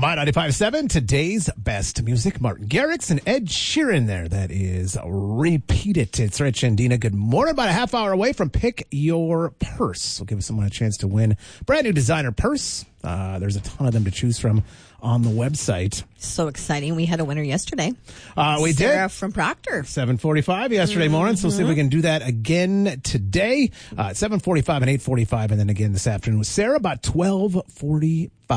My 95.7, today's best music. Martin Garrix and Ed Sheeran there. That is Repeat It. It's Rich and Dina. Good morning. About a half hour away from Pick Your Purse. We'll give someone a chance to win brand new designer purse. There's a ton of them to choose from on the website. So exciting. We had a winner yesterday. We Sarah did. from Proctor. 7:45 yesterday morning. So we'll see if we can do that again today. At 7:45 and 8:45. And then again this afternoon with Sarah about 12:45.